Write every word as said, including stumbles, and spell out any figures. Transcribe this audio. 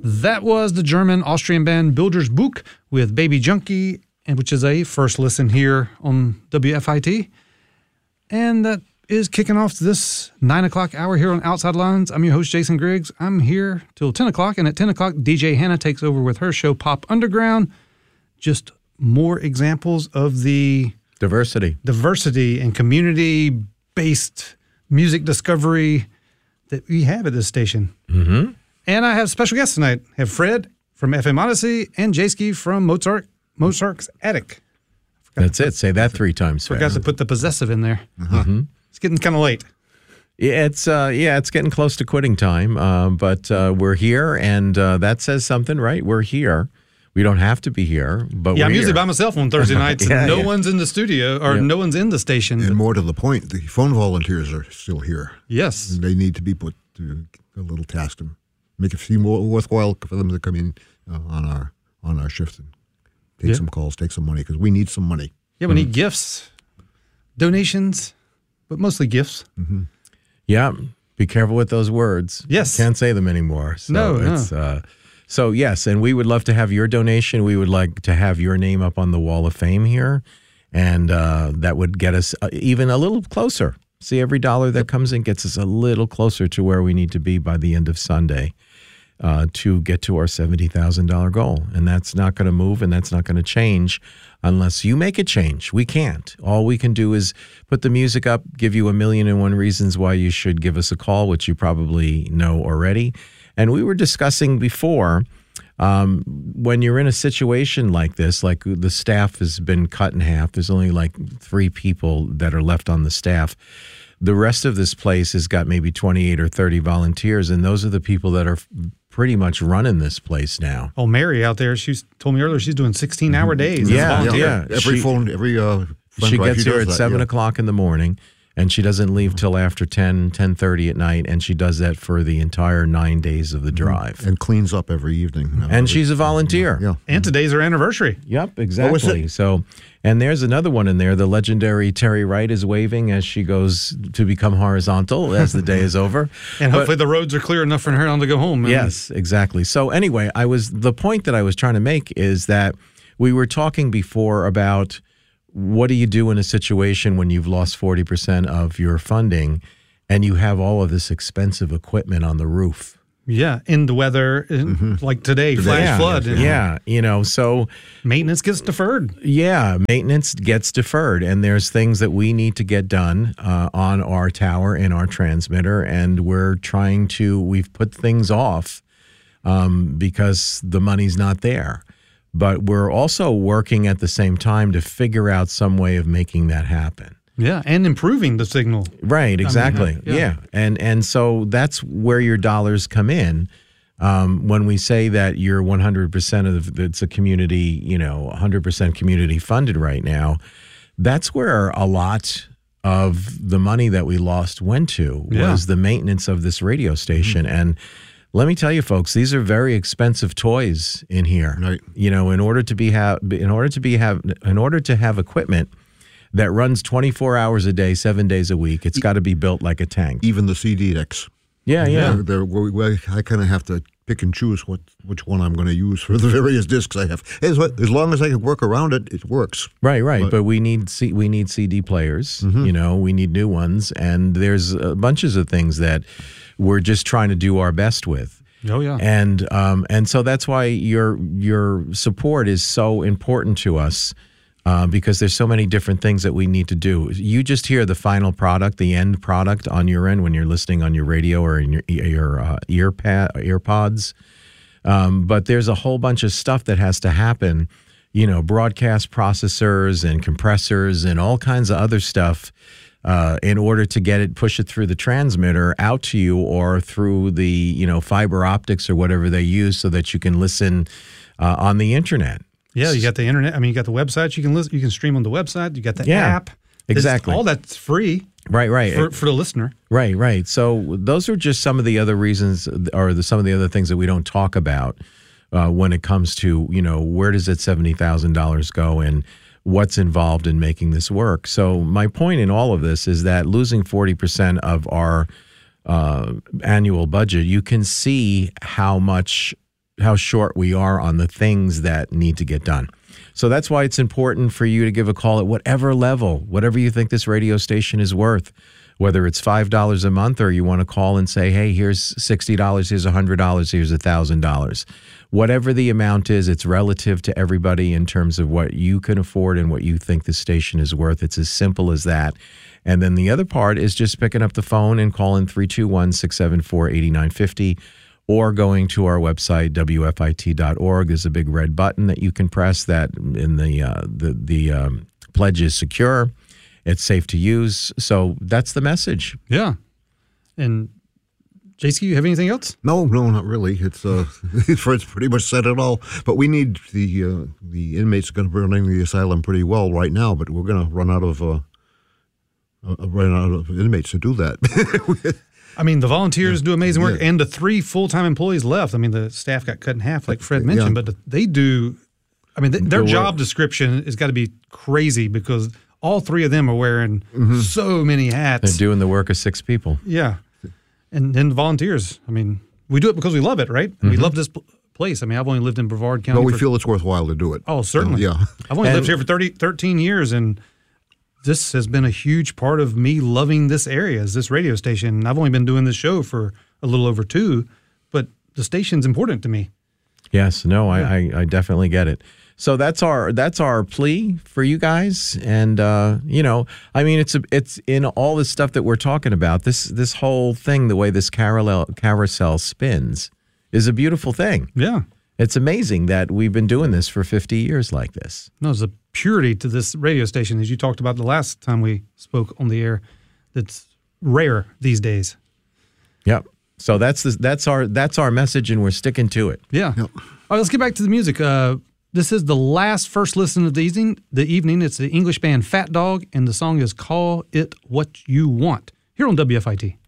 That was the German-Austrian band Bildersbuch with Baby Junkie, and which is a first listen here on W F I T. And that is kicking off this nine o'clock hour here on Outside Lines. I'm your host, Jason Griggs. I'm here till ten o'clock, and at ten o'clock, D J Hannah takes over with her show Pop Underground. Just more examples of the diversity, diversity and community-based music discovery that we have at this station. Mm-hmm. And I have special guests tonight. I have Fred from F M Odyssey and Jayski from Mozart Mozart's Attic. That's it. Say that three times fast. Forgot to put the possessive in there. Uh-huh. Mm-hmm. It's getting kind of late. Yeah, it's uh, yeah, it's getting close to quitting time. Uh, but uh, we're here, and uh, that says something, right? We're here. We don't have to be here, but yeah, we're I'm usually here. by myself on Thursday nights. yeah, and no yeah. one's in the studio, or Yep. no one's in the station. And more to the point, the phone volunteers are still here. Yes. And they need to be put to a little task to make it seem more worthwhile for them to come in uh, on our on our shift and take Yeah. some calls, take some money, because we need some money. Yeah, we need gifts, donations, but mostly gifts. Mm-hmm. Yeah, be careful with those words. Yes. Can't say them anymore. So No, no. it's uh so yes, and we would love to have your donation. We would like to have your name up on the wall of fame here, and uh, that would get us uh, even a little closer. See, every dollar that comes in gets us a little closer to where we need to be by the end of Sunday uh, to get to our seventy thousand dollars goal. And that's not going to move, and that's not going to change unless you make a change. We can't. All we can do is put the music up, give you a million and one reasons why you should give us a call, which you probably know already. And we were discussing before, um, when you're in a situation like this, like the staff has been cut in half, there's only like three people that are left on the staff. The rest of this place has got maybe twenty-eight or thirty volunteers, and those are the people that are pretty much running this place now. Oh, Mary out there, she told me earlier she's doing sixteen-hour days. as a Yeah, volunteer. yeah. Every She- phone, every uh, phone She drive, gets here does at that, seven yeah. o'clock in the morning, and she doesn't leave till after ten, ten thirty at night, and she does that for the entire nine days of the drive. And cleans up every evening. you know, And every- she's a volunteer. Yeah. And today's her anniversary. Yep, exactly. it? So, and there's another one in there. The legendary Terry Wright is waving as she goes to become horizontal as the day is over. And But- hopefully the roads are clear enough for her to go home. And Yes, exactly. So anyway, I was the point that I was trying to make is that we were talking before about what do you do in a situation when you've lost forty percent of your funding and you have all of this expensive equipment on the roof. Yeah, in the weather, in, like today, flash yeah, flood. and Yeah, you know, so Maintenance gets deferred. yeah, maintenance gets deferred, and there's things that we need to get done uh, on our tower and our transmitter, and we're trying to, we've put things off um, because the money's not there. But we're also working at the same time to figure out some way of making that happen. Yeah, and improving the signal. Right, exactly. yeah. yeah. And and so that's where your dollars come in. Um, when we say that you're one hundred percent of the, it's a community, you know, one hundred percent community funded right now, that's where a lot of the money that we lost went to Yeah. was the maintenance of this radio station. Mm-hmm. And let me tell you, folks, these are very expensive toys in here. Right. You know, in order to be have, in order to be have, in order to have equipment that runs twenty-four hours a day, seven days a week, it's got to be built like a tank. Even the C D decks. Yeah, yeah. They're, they're, we- we- I kind of have to pick and choose what which one I'm going to use for the various discs I have. As, as long as I can work around it, it works. Right, right. But, But- we need C, we need C D players. Mm-hmm. You know, we need new ones, and there's uh, bunches of things that we're just trying to do our best with. Oh, yeah. And um, and so that's why your your support is so important to us. Uh, because there's so many different things that we need to do. You just hear the final product, the end product on your end when you're listening on your radio or in your your uh, ear pad, earpods. Um, but there's a whole bunch of stuff that has to happen, you know, broadcast processors and compressors and all kinds of other stuff uh, in order to get it, push it through the transmitter out to you or through the, you know, fiber optics or whatever they use so that you can listen uh, on the internet. Yeah, you got the internet. I mean, you got the website. You can listen. You can stream on the website. You got the Yeah, app. It's- exactly. all that's free Right, right. for, for the listener. Right, right. So those are just some of the other reasons, or the, some of the other things that we don't talk about uh, when it comes to, you know, where does that seventy thousand dollars go and what's involved in making this work. So my point in all of this is that losing forty percent of our uh, annual budget, you can see how much how short we are on the things that need to get done. So that's why it's important for you to give a call at whatever level, whatever you think this radio station is worth, whether it's five dollars a month or you want to call and say, hey, here's sixty dollars, here's one hundred dollars, here's one thousand dollars. Whatever the amount is, it's relative to everybody in terms of what you can afford and what you think the station is worth. It's as simple as that. And then the other part is just picking up the phone and calling three two one, six seven four, eight nine five zero or going to our website, W F I T dot org. There's a big red button that you can press that in the, uh, the, the um, pledge is secure. It's safe to use. So that's the message. Yeah. And J C, you have anything else? No, no, not really. It's uh, Fred's pretty much said it all. But we need the uh, the inmates are going to be running the asylum pretty well right now. But we're going to run out of uh, uh, run out of inmates to do that. I mean, the volunteers yeah. do amazing work, yeah. and the three full time employees left. I mean, the staff got cut in half, like Fred mentioned, yeah. but they do. I mean, th- their job description has got to be crazy because all three of them are wearing mm-hmm. so many hats. They're doing the work of six people. Yeah. And then the volunteers. I mean, we do it because we love it, right? Mm-hmm. We love this pl- place. I mean, I've only lived in Brevard County. Well, we for, feel it's worthwhile to do it. Oh, certainly. Uh, yeah. I've only and, lived here for thirty, thirteen years, and this has been a huge part of me loving this area, is this radio station. I've only been doing this show for a little over two, but the station's important to me. Yes, no, I, I, I definitely get it. So that's our that's our plea for you guys, and uh, you know, I mean, it's a, it's in all this stuff that we're talking about. This this whole thing, the way this carousel carousel spins, is a beautiful thing. Yeah, it's amazing that we've been doing this for fifty years like this. No, there's a purity to this radio station, as you talked about the last time we spoke on the air, that's rare these days. Yep. So that's the, that's our that's our message, and we're sticking to it. Yeah. Yep. All right, let's get back to the music. Uh, This is the last first listen of the evening. The evening. It's the English band Fat Dog, and the song is Call It What You Want, here on W F I T.